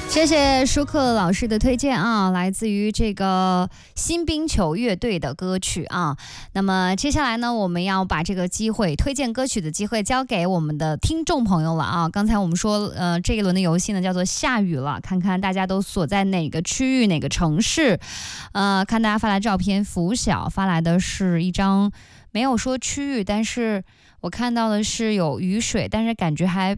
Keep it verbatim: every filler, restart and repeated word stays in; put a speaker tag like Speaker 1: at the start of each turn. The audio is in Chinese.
Speaker 1: 谢谢舒克老师的推荐啊，来自于这个新冰球乐队的歌曲啊。那么接下来呢，我们要把这个机会推荐歌曲的机会交给我们的听众朋友了啊。刚才我们说，呃，这一轮的游戏呢叫做下雨了，看看大家都所在哪个区域、哪个城市。呃，看大家发来照片，拂晓发来的是一张没有说区域，但是我看到的是有雨水，但是感觉还